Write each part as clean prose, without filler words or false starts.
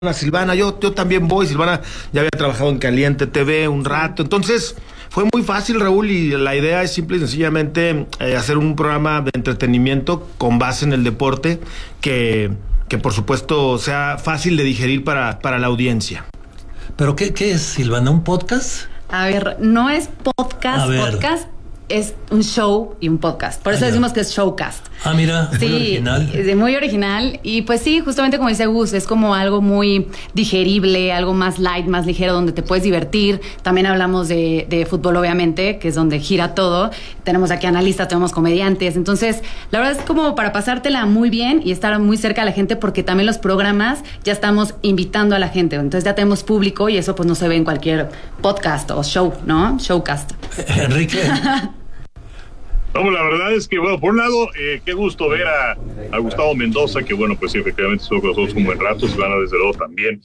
a Silvana, yo también voy. Silvana ya había trabajado en Caliente TV un rato, entonces fue muy fácil, Raúl, y la idea es simple y sencillamente hacer un programa de entretenimiento con base en el deporte que por supuesto sea fácil de digerir para la audiencia. ¿Pero qué es, Silvana? ¿Un podcast? A ver, no es podcast, es un show y un podcast. Por eso decimos que es showcast. Ah, mira, sí, muy original. Es muy original. Y pues sí, justamente como dice Gus, es como algo muy digerible, algo más light, más ligero, donde te puedes divertir. También hablamos de fútbol, obviamente, que es donde gira todo. Tenemos aquí analistas, tenemos comediantes. Entonces, la verdad es como para pasártela muy bien y estar muy cerca de la gente, porque también los programas ya estamos invitando a la gente. Entonces ya tenemos público y eso pues no se ve en cualquier podcast o show, ¿no? Showcast. Enrique. No, la verdad es que, bueno, por un lado, qué gusto ver a Gustavo Mendoza, que, bueno, pues sí, efectivamente estuvo con nosotros un buen rato, Silvana, desde luego, también.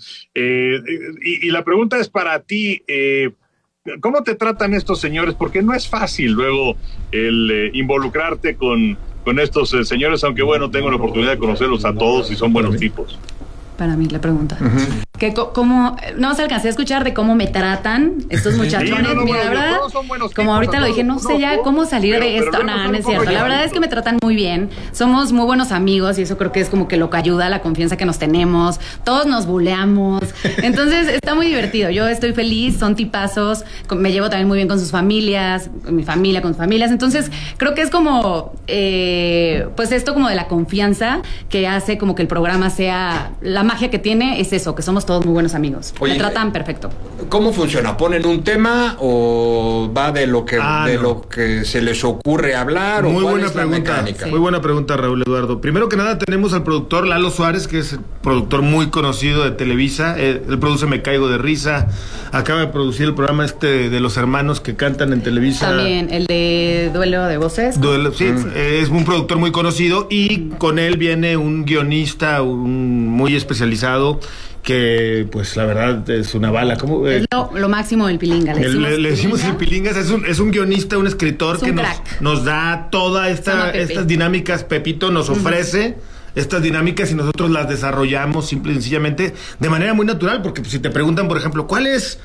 Y la pregunta es para ti, ¿cómo te tratan estos señores? Porque no es fácil luego el involucrarte con estos señores, aunque, bueno, tengo la oportunidad de conocerlos a todos y son buenos tipos. Para mí, la pregunta. Que ¿cómo? No se alcancé a escuchar de cómo me tratan estos muchachones. Sí, Mira, la verdad, como ahorita lo dije, no sé ya cómo salir de esto. No es cierto. La verdad es que me tratan muy bien. Somos muy buenos amigos y eso creo que es como que lo que ayuda a la confianza que nos tenemos. Todos nos buleamos. Entonces, está muy divertido. Yo estoy feliz, son tipazos. Me llevo también muy bien con sus familias, con mi familia, con sus familias. Entonces, creo que es como, pues esto como de la confianza que hace como que el programa sea... La magia que tiene es eso, que somos todos muy buenos amigos. Oye, me tratan perfecto. ¿Cómo funciona? ¿Ponen un tema o va de lo que lo que se les ocurre hablar? Muy o buena pregunta. Sí. Muy buena pregunta, Raúl Eduardo. Primero que nada tenemos al productor Lalo Suárez, que es el productor muy conocido de Televisa. Él produce Me Caigo de Risa. Acaba de producir el programa de los hermanos que cantan en Televisa. También el de Duelo de Voces. Sí, es un productor muy conocido y con él viene un guionista muy especializado que, pues, la verdad es una bala. ¿Cómo? Es lo máximo del Pilinga. Le decimos el Pilingas, es un guionista, un escritor que nos da todas estas dinámicas. Pepito nos ofrece estas dinámicas y nosotros las desarrollamos simple y sencillamente de manera muy natural, porque pues, si te preguntan, por ejemplo, ¿cuál es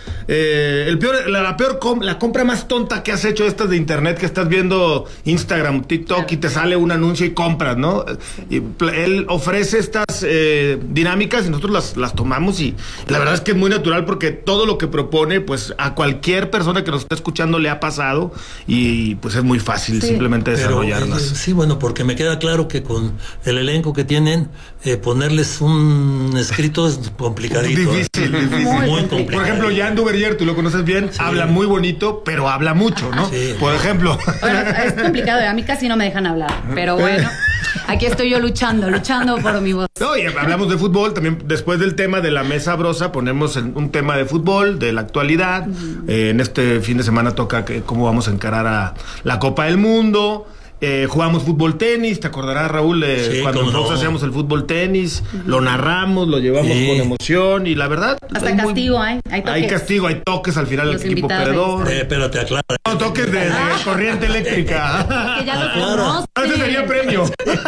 la compra más tonta que has hecho estas de internet, que estás viendo Instagram, TikTok y te sale un anuncio y compras, ¿no? Y él ofrece estas dinámicas y nosotros las tomamos y la verdad es que es muy natural porque todo lo que propone, pues a cualquier persona que nos está escuchando le ha pasado y pues es muy fácil simplemente desarrollarlas. Sí, bueno, porque me queda claro que con el elenco que tienen, ponerles un escrito es complicadito. Difícil. Muy complicado. Por ejemplo, Jan Duverger, tú lo conoces bien, habla muy bonito, pero habla mucho, ¿no? Sí. Por ejemplo. Bueno, es complicado, a mí casi no me dejan hablar, pero bueno, aquí estoy yo luchando por mi voz. No, y hablamos de fútbol, también después del tema de la mesa brosa, ponemos un tema de fútbol, de la actualidad. En este fin de semana toca cómo vamos a encarar a la Copa del Mundo. Jugamos fútbol tenis, te acordarás, Raúl, cuando nosotros hacíamos el fútbol tenis, lo narramos, lo llevamos con emoción y la verdad... Hasta castigo hay toques. Hay castigo, hay toques al final del equipo perdedor. Pero te aclaro. No, toques de corriente eléctrica. Que ya lo conocen. Ese sería premio.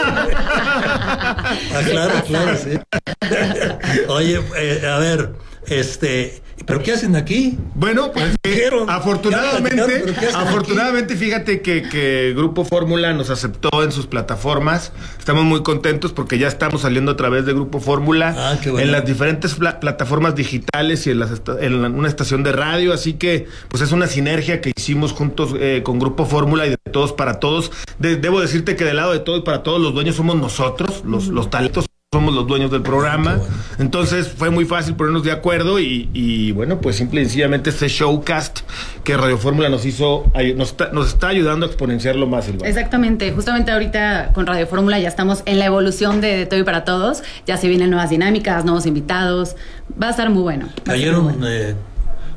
Claro, sí. Oye, a ver, ¿pero qué hacen aquí? Bueno, pues afortunadamente fíjate que Grupo Fórmula nos aceptó en sus plataformas. Estamos muy contentos porque ya estamos saliendo a través de Grupo Fórmula en las diferentes plataformas digitales y en una estación de radio, así que pues es una sinergia que hicimos juntos con Grupo Fórmula y de todos para todos. Debo decirte que del lado de todos y para todos los dueños somos nosotros, los talentos. Somos los dueños del programa, entonces fue muy fácil ponernos de acuerdo y bueno, pues simple y sencillamente este showcast que Radio Fórmula nos hizo, nos está ayudando a exponenciarlo más, Silvana. Exactamente, justamente ahorita con Radio Fórmula ya estamos en la evolución de Todo y para Todos, ya se vienen nuevas dinámicas, nuevos invitados, va a estar muy bueno. Cayeron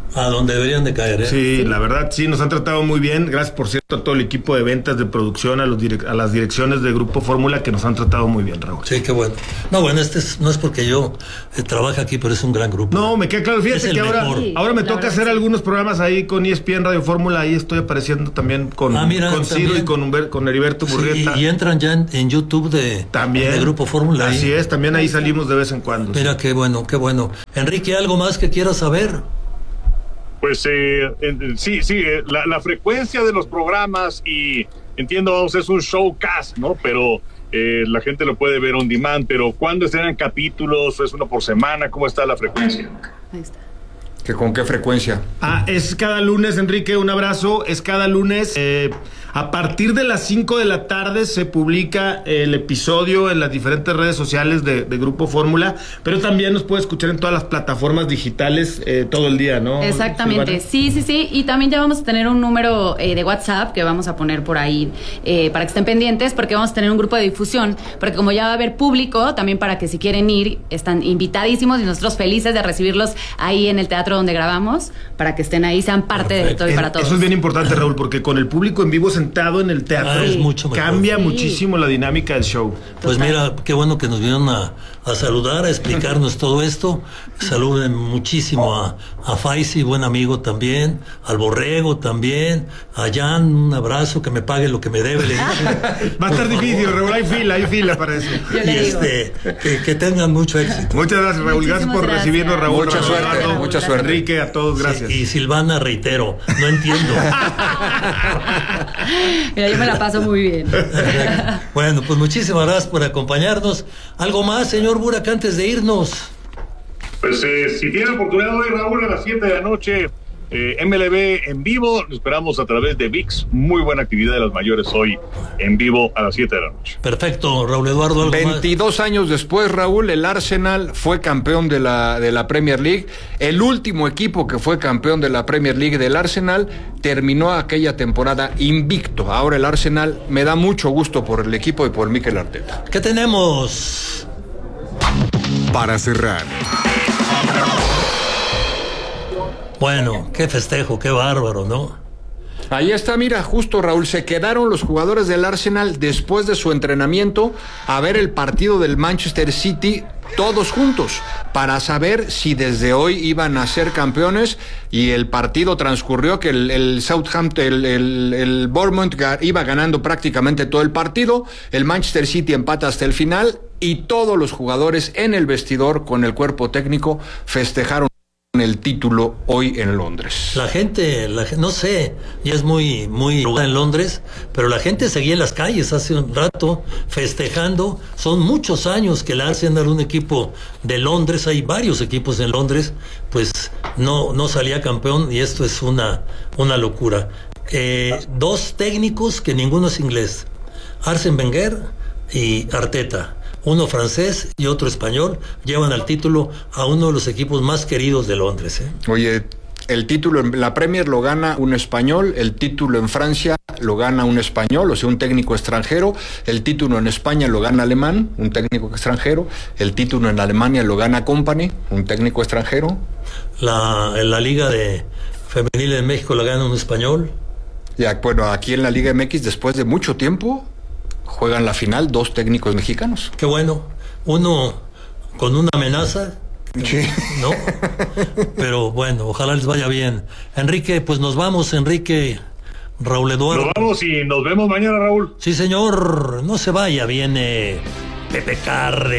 A donde deberían de caer, ¿eh? Sí, la verdad, sí, nos han tratado muy bien. Gracias, por cierto, a todo el equipo de ventas, de producción, a las direcciones de Grupo Fórmula que nos han tratado muy bien, Raúl. Sí, qué bueno. No, bueno, no es porque yo trabaje aquí, pero es un gran grupo. No, me queda claro. Fíjate que ahora me toca hacer algunos programas ahí con ESPN Radio Fórmula. Ahí estoy apareciendo también con Ciro y con Heriberto Murrieta. Sí, y entran ya en YouTube de Grupo Fórmula. Así es, también ahí salimos de vez en cuando. Mira, sí. Qué bueno, qué bueno. Enrique, ¿algo más que quieras saber? Pues sí, la frecuencia de los programas y entiendo, vamos, es un showcast, ¿no? Pero la gente lo puede ver on demand, pero ¿cuándo estrenan capítulos? ¿Es uno por semana? ¿Cómo está la frecuencia? Ahí está. ¿Con qué frecuencia? Es cada lunes, Enrique, un abrazo. Es cada lunes. A partir de las 5 de la tarde se publica el episodio en las diferentes redes sociales de Grupo Fórmula, pero también nos puede escuchar en todas las plataformas digitales todo el día, ¿no? Exactamente, sí. Y también ya vamos a tener un número de WhatsApp que vamos a poner por ahí para que estén pendientes, porque vamos a tener un grupo de difusión, porque como ya va a haber público, también para que si quieren ir, están invitadísimos y nosotros felices de recibirlos ahí en el teatro donde grabamos, para que estén ahí, sean parte de todo y para todos. Eso es bien importante, Raúl, porque con el público en vivo sentado en el teatro es mucho mejor. Cambia muchísimo la dinámica del show. Pues mira, qué bueno que nos vinieron a saludar, a explicarnos todo esto. Saluden muchísimo a Faisy, buen amigo también, al Borrego también, a Jan, un abrazo, que me pague lo que me debe. Va a estar difícil, Raúl, hay fila para eso. Y que tengan mucho éxito. Muchas gracias, Raúl. Gracias por recibirnos, Raúl. Mucha suerte. Enrique, a todos, gracias. Sí, y Silvana, reitero, no entiendo. Mira, yo me la paso muy bien. Bueno, pues muchísimas gracias por acompañarnos. ¿Algo más, señor Burak, antes de irnos? Pues si tiene oportunidad hoy, Raúl, a las 7 de la noche, MLB en vivo, lo esperamos a través de ViX. Muy buena actividad de las mayores hoy en vivo a las 7 de la noche. Perfecto, Raúl Eduardo. ¿Algo 22 más? años después, Raúl, el Arsenal fue campeón de la Premier League. El último equipo que fue campeón de la Premier League del Arsenal terminó aquella temporada invicto. Ahora el Arsenal, me da mucho gusto por el equipo y por Mikel Arteta. ¿Qué tenemos? Para cerrar. Bueno, qué festejo, qué bárbaro, ¿no? Ahí está, mira, justo, Raúl, se quedaron los jugadores del Arsenal después de su entrenamiento a ver el partido del Manchester City todos juntos para saber si desde hoy iban a ser campeones, y el partido transcurrió que el Southampton, el Bournemouth iba ganando prácticamente todo el partido, el Manchester City empata hasta el final y todos los jugadores en el vestidor con el cuerpo técnico festejaron el título hoy en Londres. La gente, no sé, ya es muy en Londres, pero la gente seguía en las calles hace un rato festejando. Son muchos años que el Arsenal, un equipo de Londres, hay varios equipos en Londres, pues no salía campeón, y esto es una locura. Dos técnicos que ninguno es inglés, Arsène Wenger y Arteta. Uno francés y otro español, llevan al título a uno de los equipos más queridos de Londres. Oye, el título en la Premier lo gana un español, el título en Francia lo gana un español, o sea, un técnico extranjero, el título en España lo gana alemán, un técnico extranjero, el título en Alemania lo gana Company, un técnico extranjero. En la Liga de Femenil de México la gana un español. Ya, bueno, aquí en la Liga MX, después de mucho tiempo, juegan la final dos técnicos mexicanos. Qué bueno, uno con una amenaza, sí, ¿no? Pero bueno, ojalá les vaya bien. Enrique, pues nos vamos, Enrique. Raúl Eduardo. Nos vamos y nos vemos mañana, Raúl. Sí, señor, no se vaya, viene Pepe Carre.